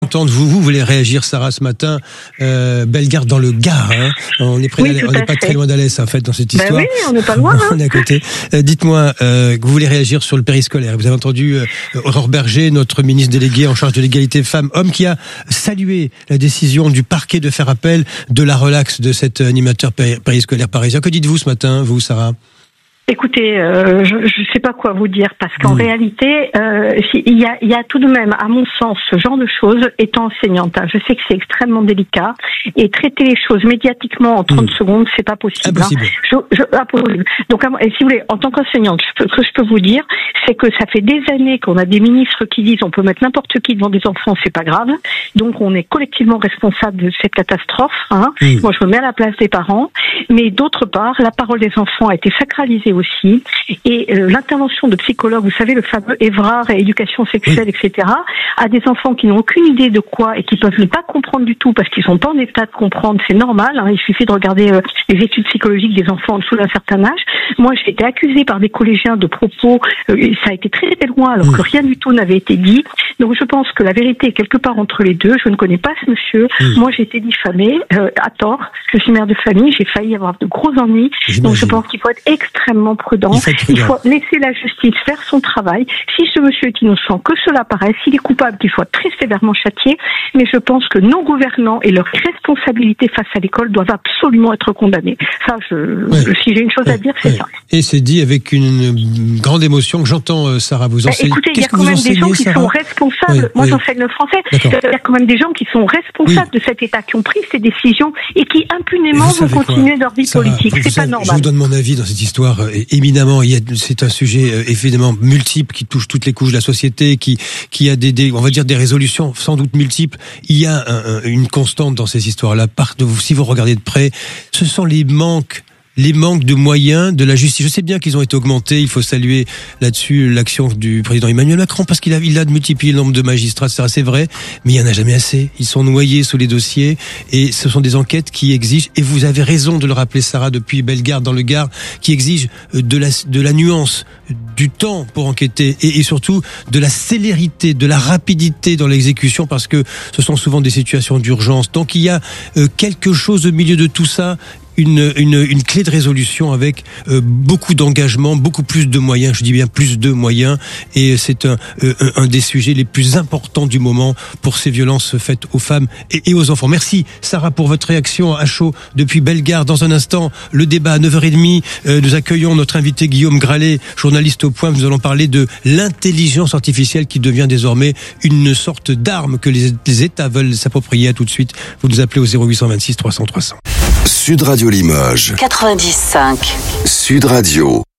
entendre. Vous voulez réagir, Sarah, ce matin. Bellegarde dans le Gard. Hein. On n'est pas très loin d'Alès, en fait, dans cette histoire. Oui, on n'est pas loin. On est à côté. Dites-moi, vous voulez réagir sur le périscolaire. Vous avez entendu Aurore Berger, notre ministre déléguée en charge de l'égalité femmes-hommes, qui a salué la décision du parquet de faire appel de la relaxe de cet animateur périscolaire parisien. Que dites-vous ce matin, vous, Sarah ? Écoutez, je ne sais pas quoi vous dire parce qu'en réalité, il y a tout de même, à mon sens, ce genre de choses étant enseignante. Je sais que c'est extrêmement délicat et traiter les choses médiatiquement en 30 secondes, c'est pas possible. Impossible. Impossible. Donc, si vous voulez, en tant qu'enseignante, ce que je peux vous dire, c'est que ça fait des années qu'on a des ministres qui disent on peut mettre n'importe qui devant des enfants, c'est pas grave. Donc, on est collectivement responsable de cette catastrophe. Moi, je me mets à la place des parents, mais d'autre part, la parole des enfants a été sacralisée aussi, et l'intervention de psychologues, vous savez, le fameux Évrard et éducation sexuelle, etc., à des enfants qui n'ont aucune idée de quoi et qui peuvent ne pas comprendre du tout parce qu'ils sont pas en état de comprendre, c'est normal, il suffit de regarder les études psychologiques des enfants en dessous d'un certain âge. Moi, j'ai été accusée par des collégiens de propos, ça a été très très loin alors que rien du tout n'avait été dit. Donc je pense que la vérité est quelque part entre les deux. Je ne connais pas ce monsieur. Moi, j'ai été diffamée à tort. Je suis mère de famille, j'ai failli avoir de gros ennuis. Donc je pense qu'il faut être extrêmement prudent. Il faut laisser la justice faire son travail. Si ce monsieur est innocent, que cela paraisse. S'il est coupable, qu'il soit très sévèrement châtié. Mais je pense que nos gouvernants et leurs responsabilités face à l'école doivent absolument être condamnés. Ça, si j'ai une chose à dire, c'est ça. Et c'est dit avec une grande émotion que j'entends, Sarah, vous enseignez. Écoutez, il y a quand même des gens qui sont responsables. Moi, j'enseigne le français. Il y a quand même des gens qui sont responsables de cet État, qui ont pris ces décisions et qui impunément vont continuer leur vie politique. C'est pas normal. Je vous donne mon avis dans cette histoire. Éminemment, c'est un sujet évidemment multiple qui touche toutes les couches de la société, qui a on va dire des résolutions sans doute multiples. Il y a une constante dans ces histoires-là. Si vous regardez de près, ce sont les manques de moyens de la justice. Je sais bien qu'ils ont été augmentés. Il faut saluer là-dessus l'action du président Emmanuel Macron parce qu'il a multiplié le nombre de magistrats. C'est vrai, mais il n'y en a jamais assez. Ils sont noyés sous les dossiers et ce sont des enquêtes qui exigent, et vous avez raison de le rappeler, Sarah, depuis Bellegarde dans le Gard, qui exigent de la nuance, du temps pour enquêter et surtout de la célérité, de la rapidité dans l'exécution parce que ce sont souvent des situations d'urgence. Donc il y a quelque chose au milieu de tout ça, une clé de résolution avec beaucoup d'engagement, beaucoup plus de moyens, je dis bien plus de moyens, et c'est un des sujets les plus importants du moment pour ces violences faites aux femmes et aux enfants. Merci Sarah pour votre réaction à chaud depuis Bellegarde. Dans un instant, le débat à 9h30, nous accueillons notre invité Guillaume Gralet, journaliste au Point. Nous allons parler de l'intelligence artificielle qui devient désormais une sorte d'arme que les États veulent s'approprier. À tout de suite, vous nous appelez au 0826 300 300. Sud Radio Limoges 90.5 Sud Radio.